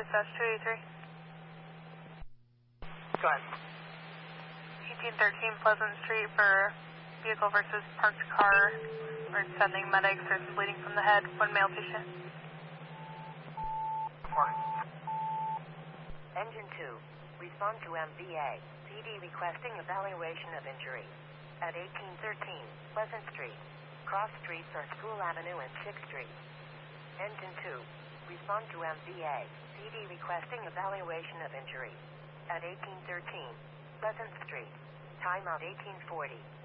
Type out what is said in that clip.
283. Go ahead. 1813 Pleasant Street for vehicle versus parked car. We're sending medics. There's bleeding from the head. One male patient. Reporting. Engine 2, respond to MVA. PD requesting evaluation of injury. At 1813 Pleasant Street. Cross streets are School Avenue and 6th Street. Engine 2, respond to MVA. PD requesting evaluation of injury. At 1813 Pleasant Street. Timeout 1840.